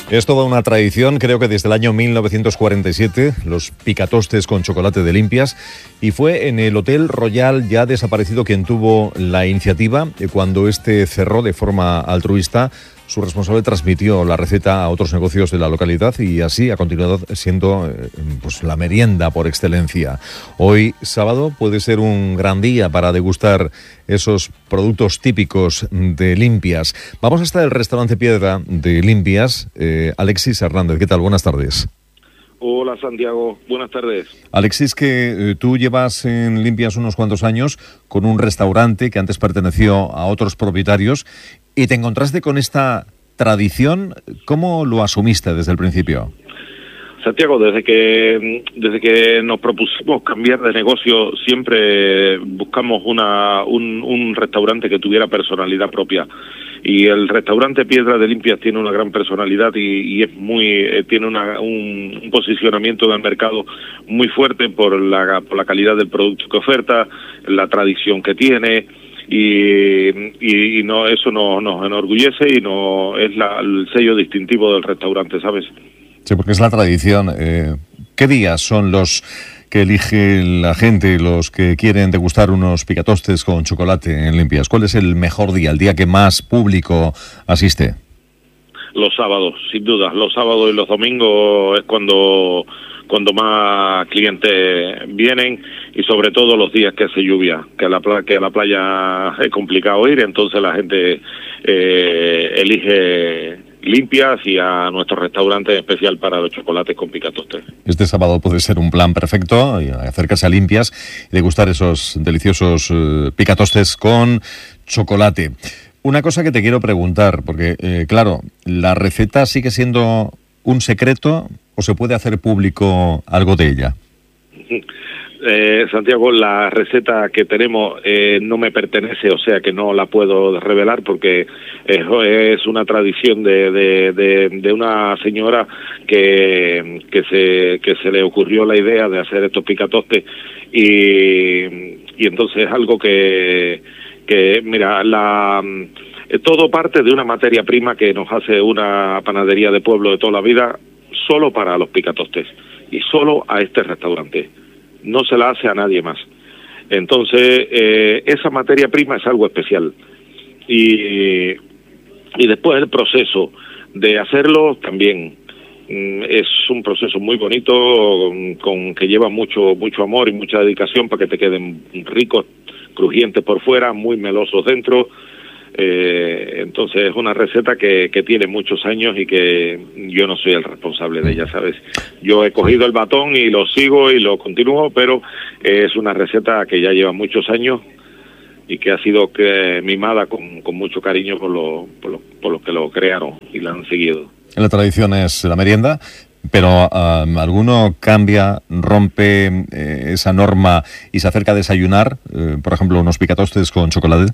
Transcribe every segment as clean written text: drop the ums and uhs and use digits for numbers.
Es toda una tradición, creo que desde el año 1947, los picatostes con chocolate de Limpias, y fue en el Hotel Royal, ya desaparecido, quien tuvo la iniciativa. Cuando este cerró de forma altruista, su responsable transmitió la receta a otros negocios de la localidad y así ha continuado siendo pues la merienda por excelencia. Hoy, sábado, puede ser un gran día para degustar esos productos típicos de Limpias. Vamos hasta el restaurante Piedra de Limpias. Alexis Hernández, ¿qué tal? Buenas tardes. Hola Santiago, buenas tardes. Alexis, que tú llevas en Limpias unos cuantos años con un restaurante que antes perteneció a otros propietarios y te encontraste con esta tradición. ¿Cómo lo asumiste desde el principio? Santiago, desde que nos propusimos cambiar de negocio, siempre buscamos un restaurante que tuviera personalidad propia. Y el restaurante Piedra de Limpias tiene una gran personalidad y es tiene un posicionamiento en el mercado muy fuerte por la calidad del producto que oferta, la tradición que tiene. Y no, eso nos enorgullece y es el sello distintivo del restaurante, ¿sabes? Sí, porque es la tradición. ¿Qué días son los que elige la gente, los que quieren degustar unos picatostes con chocolate en Limpias? ¿Cuál es el mejor día, el día que más público asiste? Los sábados, sin duda. Los sábados y los domingos es cuando más clientes vienen, y sobre todo los días que hace lluvia, que a la playa es complicado ir, entonces la gente elige Limpias y a nuestro restaurante especial para los chocolates con picatostes. Este sábado puede ser un plan perfecto, acercarse a Limpias y degustar esos deliciosos picatostes con chocolate. Una cosa que te quiero preguntar, porque claro, ¿la receta sigue siendo un secreto o se puede hacer público algo de ella? Santiago, la receta que tenemos no me pertenece, o sea que no la puedo revelar porque es una tradición de una señora que se le ocurrió la idea de hacer estos picatostes y entonces es algo que mira, todo parte de una materia prima que nos hace una panadería de pueblo de toda la vida solo para los picatostes y solo a este restaurante. No se la hace a nadie más. Entonces, esa materia prima es algo especial. Y después el proceso de hacerlo también es un proceso muy bonito, que lleva mucho amor y mucha dedicación para que te queden ricos, crujientes por fuera, muy melosos dentro. Entonces es una receta que tiene muchos años y que yo no soy el responsable de ella, ¿sabes? Yo he cogido el batón y lo sigo y lo continúo, pero es una receta que ya lleva muchos años y que ha sido mimada con mucho cariño por los que lo crearon y la han seguido. La tradición es la merienda, pero ¿alguno cambia, rompe esa norma y se acerca a desayunar? Por ejemplo, unos picatostes con chocolate.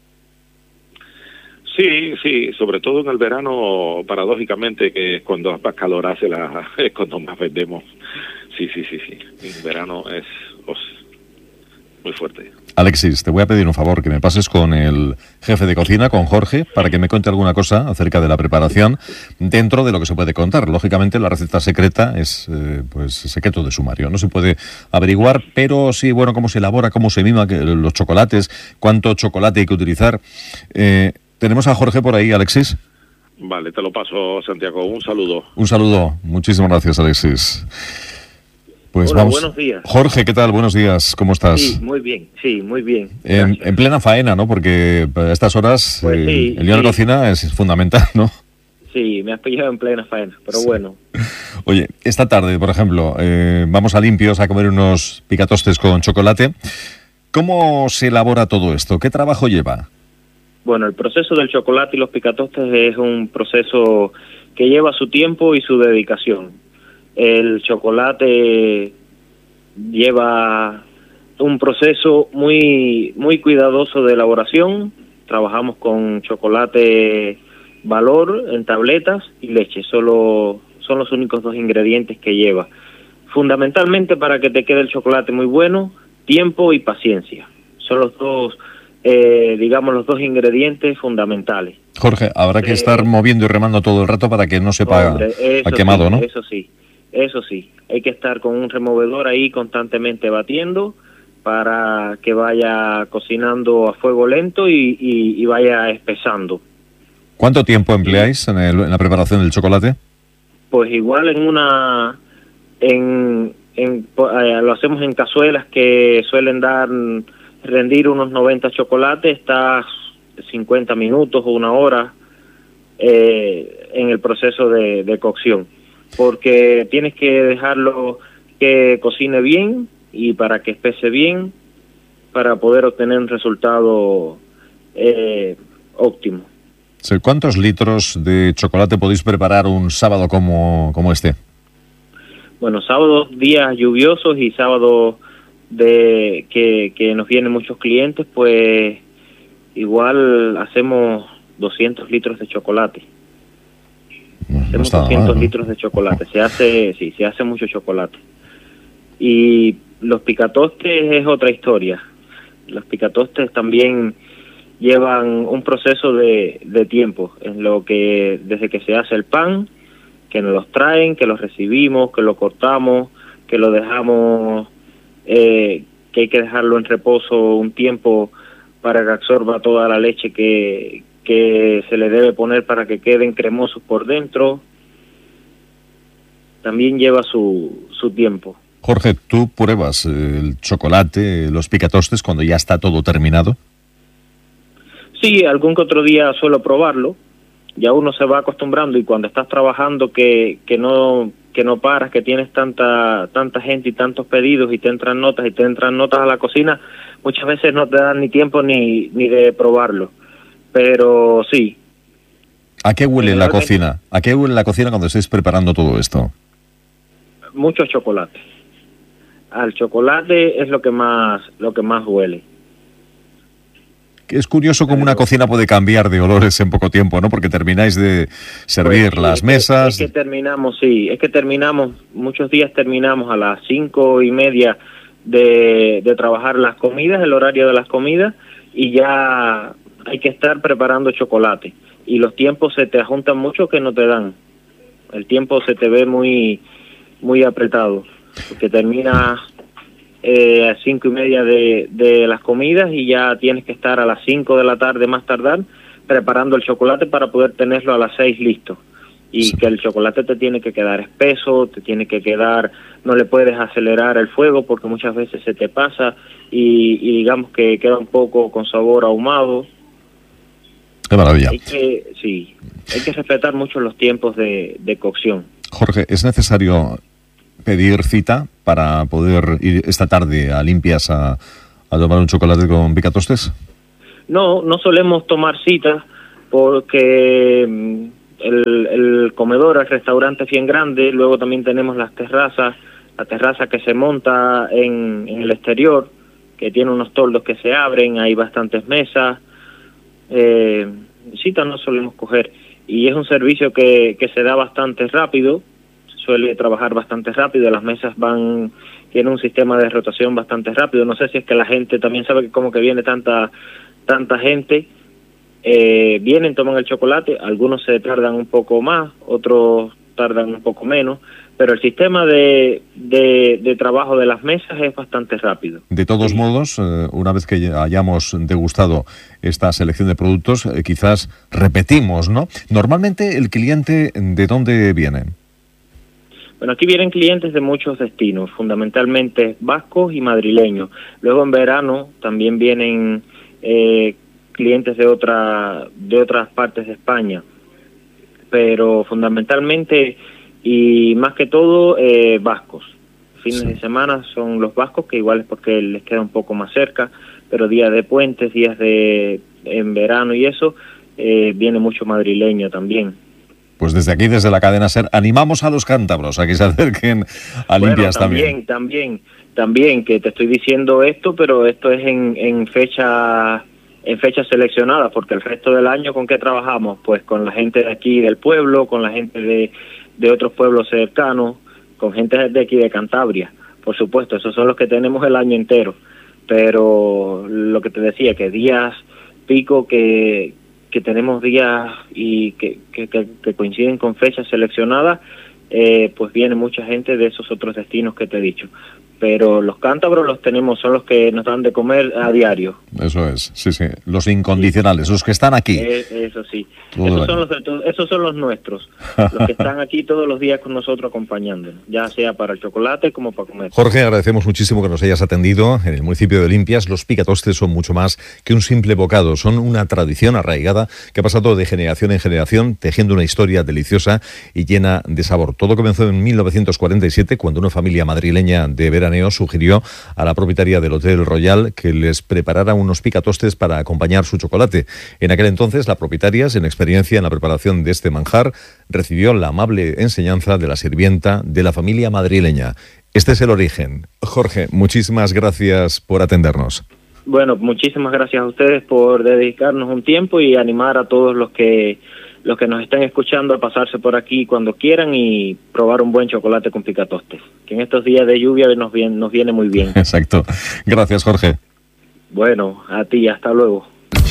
Sí, sobre todo en el verano, paradójicamente, que es cuando más calor hace, es cuando más vendemos. Sí. En verano es muy fuerte. Alexis, te voy a pedir un favor, que me pases con el jefe de cocina, con Jorge, para que me cuente alguna cosa acerca de la preparación dentro de lo que se puede contar. Lógicamente, la receta secreta es pues secreto de sumario, no se puede averiguar, pero sí, bueno, cómo se elabora, cómo se mima los chocolates, cuánto chocolate hay que utilizar. ¿Tenemos a Jorge por ahí, Alexis? Vale, te lo paso, Santiago. Un saludo. Un saludo. Muchísimas gracias, Alexis. Pues hola, vamos. Buenos días. Jorge, ¿qué tal? Buenos días. ¿Cómo estás? Sí, muy bien. En plena faena, ¿no? Porque a estas horas pues sí, el día de la cocina es fundamental, ¿no? Sí, me has pillado en plena faena, pero sí. Bueno. Oye, esta tarde, por ejemplo, vamos a Limpios a comer unos picatostes con chocolate. ¿Cómo se elabora todo esto? ¿Qué trabajo lleva? Bueno, el proceso del chocolate y los picatostes es un proceso que lleva su tiempo y su dedicación. El chocolate lleva un proceso muy cuidadoso de elaboración. Trabajamos con chocolate valor en tabletas y leche. Son los únicos dos ingredientes que lleva. Fundamentalmente, para que te quede el chocolate muy bueno, tiempo y paciencia. Son los dos, los dos ingredientes fundamentales. Jorge, habrá que estar moviendo y remando todo el rato para que no sepa a quemado, sí, ¿no? Eso sí. Hay que estar con un removedor ahí constantemente batiendo para que vaya cocinando a fuego lento y vaya espesando. ¿Cuánto tiempo empleáis en la preparación del chocolate? Pues igual lo hacemos en cazuelas que suelen rendir unos 90 chocolates, está 50 minutos o una hora en el proceso de cocción, porque tienes que dejarlo que cocine bien y para que espese bien, para poder obtener un resultado óptimo. ¿Cuántos litros de chocolate podéis preparar un sábado como este? Bueno, sábados, días lluviosos y sábados que nos vienen muchos clientes, pues igual hacemos 200 litros de chocolate. Hacemos 200 litros de chocolate. Se hace mucho chocolate. Y los picatostes es otra historia. Los picatostes también llevan un proceso de tiempo, en lo que desde que se hace el pan, que nos los traen, que los recibimos, que lo cortamos, que lo dejamos, que hay que dejarlo en reposo un tiempo para que absorba toda la leche que se le debe poner para que queden cremosos por dentro. También lleva su tiempo. Jorge, ¿tú pruebas el chocolate, los picatostes cuando ya está todo terminado? Sí, algún que otro día suelo probarlo. Ya uno se va acostumbrando y cuando estás trabajando que no paras, que tienes tanta gente y tantos pedidos y te entran notas a la cocina, muchas veces no te dan ni tiempo ni de probarlo. Pero sí. ¿A qué huele la cocina? ¿A qué huele la cocina cuando estáis preparando todo esto? Mucho chocolate. Al chocolate es lo que más huele. Es curioso cómo una cocina puede cambiar de olores en poco tiempo, ¿no? Porque termináis de servir las mesas. Es que terminamos, muchos días terminamos a las 5:30 de trabajar las comidas, el horario de las comidas, y ya hay que estar preparando chocolate. Y los tiempos se te juntan mucho que no te dan. El tiempo se te ve muy, muy apretado, porque terminas a 5:30 de las comidas y ya tienes que estar a las 5 de la tarde más tardar preparando el chocolate para poder tenerlo a las 6 listo. Y sí, que el chocolate te tiene que quedar espeso, no le puedes acelerar el fuego porque muchas veces se te pasa y digamos que queda un poco con sabor ahumado. ¡Qué maravilla! Hay que respetar mucho los tiempos de cocción. Jorge, ¿es necesario pedir cita para poder ir esta tarde a Limpias a tomar un chocolate con picatostes? No solemos tomar citas porque el comedor, el restaurante es bien grande, luego también tenemos la terraza que se monta en el exterior, que tiene unos toldos que se abren, hay bastantes mesas. Citas no solemos coger y es un servicio que se da bastante rápido, suele trabajar bastante rápido, las mesas tienen un sistema de rotación bastante rápido. No sé si es que la gente también sabe que como que viene tanta gente, vienen, toman el chocolate, algunos se tardan un poco más, otros tardan un poco menos, pero el sistema de trabajo de las mesas es bastante rápido. De todos modos, una vez que hayamos degustado esta selección de productos, quizás repetimos, ¿no? Normalmente, ¿el cliente de dónde viene? Bueno, aquí vienen clientes de muchos destinos, fundamentalmente vascos y madrileños. Luego en verano también vienen clientes de otras partes de España, pero fundamentalmente y más que todo vascos. Fines de semana son los vascos, que igual es porque les queda un poco más cerca, pero días de puentes, en verano y eso, viene mucho madrileño también. Pues desde aquí, desde la cadena SER, animamos a los cántabros a que se acerquen a Limpias también. También, que te estoy diciendo esto, pero esto es en fechas seleccionadas, porque el resto del año, ¿con qué trabajamos? Pues con la gente de aquí del pueblo, con la gente de otros pueblos cercanos, con gente de aquí de Cantabria, por supuesto, esos son los que tenemos el año entero. Pero lo que te decía, que días pico que que tenemos días y que coinciden con fechas seleccionadas, pues viene mucha gente de esos otros destinos que te he dicho. Pero los cántabros los tenemos, son los que nos dan de comer a diario. Eso es, sí, los incondicionales, los que están aquí. Eso sí, esos son los nuestros, los que están aquí todos los días con nosotros acompañándonos, ya sea para el chocolate como para comer. Jorge, agradecemos muchísimo que nos hayas atendido. En el municipio de Limpias, los picatostes son mucho más que un simple bocado, son una tradición arraigada que ha pasado de generación en generación, tejiendo una historia deliciosa y llena de sabor. Todo comenzó en 1947, cuando una familia madrileña de veraneo sugirió a la propietaria del Hotel Royal que les preparara unos picatostes para acompañar su chocolate. En aquel entonces, la propietaria, sin experiencia en la preparación de este manjar, recibió la amable enseñanza de la sirvienta de la familia madrileña. Este es el origen. Jorge, muchísimas gracias por atendernos. Bueno, muchísimas gracias a ustedes por dedicarnos un tiempo y animar a todos los que nos estén escuchando a pasarse por aquí cuando quieran y probar un buen chocolate con picatostes, que en estos días de lluvia nos viene muy bien. Exacto. Gracias, Jorge. Bueno, a ti, hasta luego.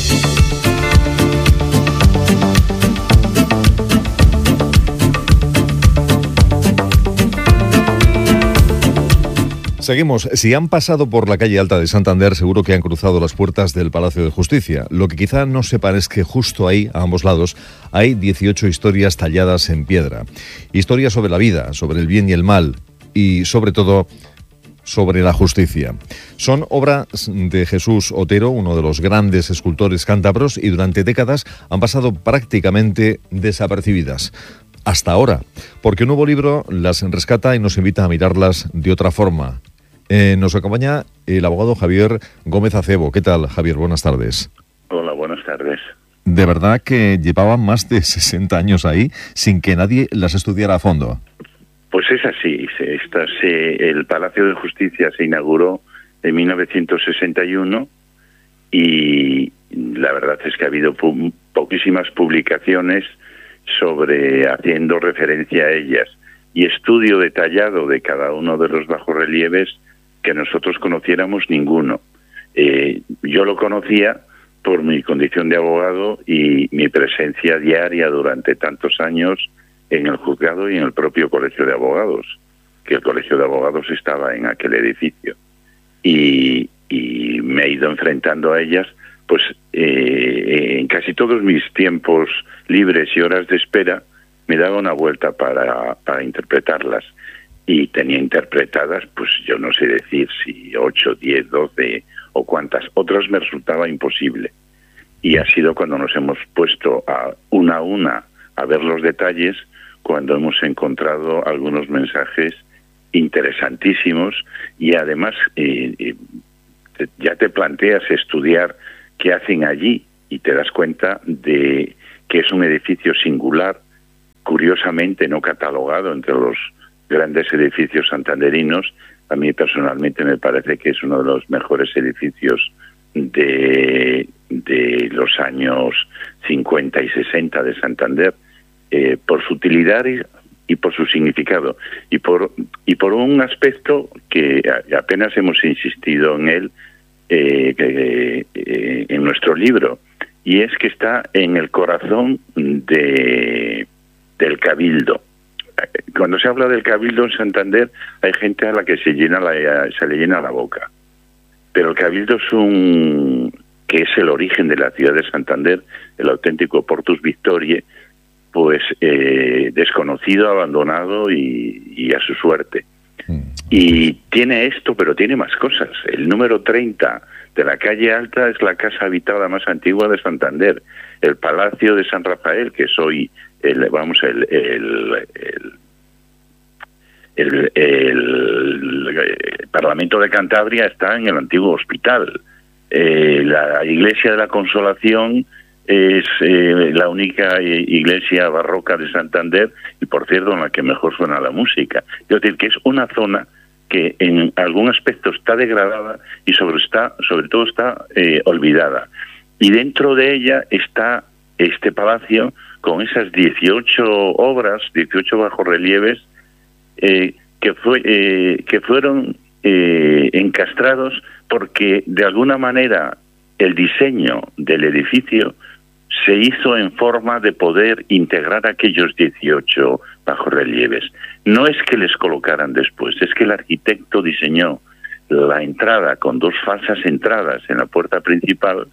Seguimos. Si han pasado por la calle Alta de Santander, seguro que han cruzado las puertas del Palacio de Justicia. Lo que quizá no sepan es que justo ahí, a ambos lados, hay 18 historias talladas en piedra. Historias sobre la vida, sobre el bien y el mal y, sobre todo, sobre la justicia. Son obras de Jesús Otero, uno de los grandes escultores cántabros, y durante décadas han pasado prácticamente desapercibidas. Hasta ahora, porque un nuevo libro las rescata y nos invita a mirarlas de otra forma. Nos acompaña el abogado Javier Gómez Acebo. ¿Qué tal, Javier? Buenas tardes. Hola, buenas tardes. ¿De verdad que llevaban más de 60 años ahí sin que nadie las estudiara a fondo? Pues es así. El Palacio de Justicia se inauguró en 1961 y la verdad es que ha habido poquísimas publicaciones haciendo referencia a ellas y estudio detallado de cada uno de los bajorrelieves que nosotros conociéramos ninguno. Yo lo conocía por mi condición de abogado y mi presencia diaria durante tantos años en el juzgado y en el propio Colegio de Abogados, que el Colegio de Abogados estaba en aquel edificio. Y me he ido enfrentando a ellas, pues en casi todos mis tiempos libres y horas de espera me daba una vuelta para interpretarlas. Y tenía interpretadas, pues yo no sé decir si 8, 10, 12 o cuántas. Otras me resultaba imposible. Y ha sido cuando nos hemos puesto a una a ver los detalles, cuando hemos encontrado algunos mensajes interesantísimos y además ya te planteas estudiar qué hacen allí y te das cuenta de que es un edificio singular, curiosamente no catalogado entre los grandes edificios santanderinos. A mí personalmente me parece que es uno de los mejores edificios de los años 50 y 60 de Santander, por su utilidad y por su significado y por un aspecto que apenas hemos insistido en él en nuestro libro, y es que está en el corazón del Cabildo. Cuando se habla del Cabildo en Santander hay gente a la que se le llena la boca, pero el Cabildo que es el origen de la ciudad de Santander, el auténtico Portus Victoriae, pues desconocido, abandonado y a su suerte. Y tiene esto, pero tiene más cosas. El número 30 de la calle Alta es la casa habitada más antigua de Santander. El Palacio de San Rafael, que es hoy el Parlamento de Cantabria, está en el antiguo hospital. La Iglesia de la Consolación es la única iglesia barroca de Santander y, por cierto, en la que mejor suena la música. Es decir, que es una zona que en algún aspecto está degradada y sobre todo está olvidada. Y dentro de ella está este palacio con esas 18 obras, 18 bajorrelieves que fueron encastrados porque de alguna manera el diseño del edificio se hizo en forma de poder integrar aquellos 18 bajorrelieves. No es que les colocaran después, es que el arquitecto diseñó la entrada con 2 falsas entradas en la puerta principal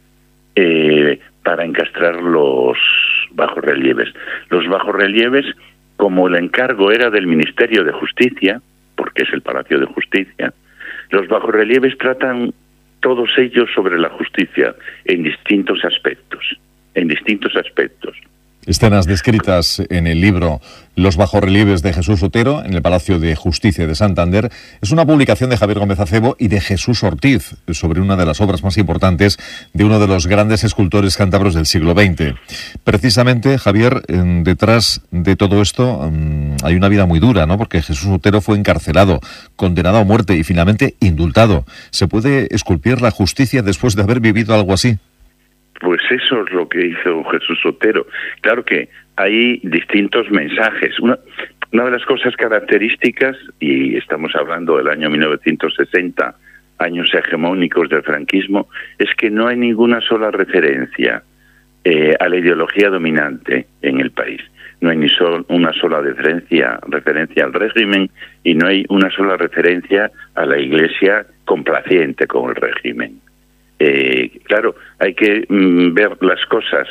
para encastrar los bajorrelieves. Los bajorrelieves, como el encargo era del Ministerio de Justicia, porque es el Palacio de Justicia, los bajorrelieves tratan todos ellos sobre la justicia en distintos aspectos. Escenas descritas en el libro Los bajorrelieves de Jesús Otero en el Palacio de Justicia de Santander es una publicación de Javier Gómez Acebo y de Jesús Ortiz sobre una de las obras más importantes de uno de los grandes escultores cántabros del siglo XX. Precisamente, Javier, detrás de todo esto hay una vida muy dura, ¿no? Porque Jesús Otero fue encarcelado, condenado a muerte y finalmente indultado. ¿Se puede esculpir la justicia después de haber vivido algo así? Pues eso es lo que hizo Jesús Otero. Claro que hay distintos mensajes. Una de las cosas características, y estamos hablando del año 1960, años hegemónicos del franquismo, es que no hay ninguna sola referencia a la ideología dominante en el país. No hay ni una sola referencia al régimen y no hay una sola referencia a la Iglesia complaciente con el régimen. Claro, hay que ver las cosas,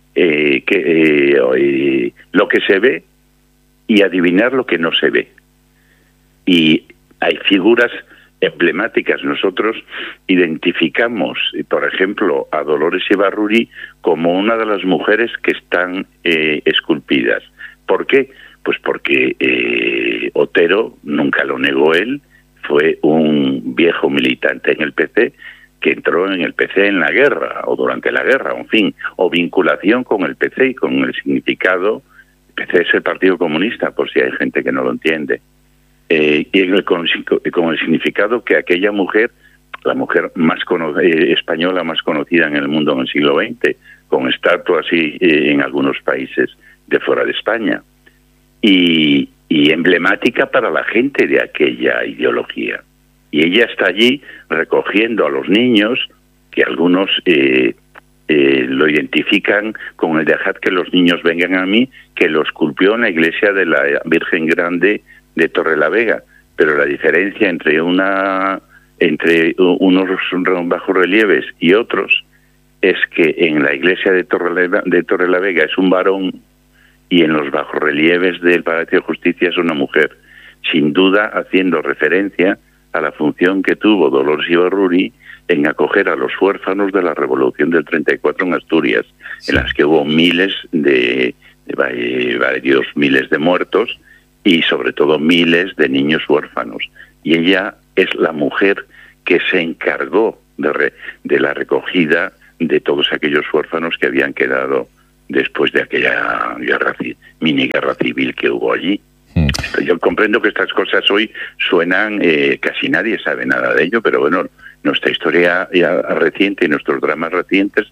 lo que se ve y adivinar lo que no se ve. Y hay figuras emblemáticas. Nosotros identificamos, por ejemplo, a Dolores Ibarruri como una de las mujeres que están esculpidas. ¿Por qué? Pues porque Otero, nunca lo negó él, fue un viejo militante en el PC, que entró en el PC en la guerra, o durante la guerra, en fin, o vinculación con el PC y con el significado. El PC es el Partido Comunista, por si hay gente que no lo entiende. Y con el significado que aquella mujer, la mujer más española más conocida en el mundo en el siglo XX, con estatuas en algunos países de fuera de España, y emblemática para la gente de aquella ideología. Y ella está allí recogiendo a los niños, que algunos lo identifican con el dejad que los niños vengan a mí, que lo esculpió en la iglesia de la Virgen Grande de Torrelavega. Pero la diferencia entre unos bajorrelieves y otros es que en la iglesia de Torrelavega es un varón y en los bajorrelieves del Palacio de Justicia es una mujer, sin duda haciendo referencia a la función que tuvo Dolores Ibarruri en acoger a los huérfanos de la Revolución del 34 en Asturias, sí, en las que hubo varios miles de muertos y sobre todo miles de niños huérfanos. Y ella es la mujer que se encargó de la recogida de todos aquellos huérfanos que habían quedado después de aquella mini guerra civil que hubo allí. Yo comprendo que estas cosas hoy suenan, casi nadie sabe nada de ello, pero bueno, nuestra historia ya reciente y nuestros dramas recientes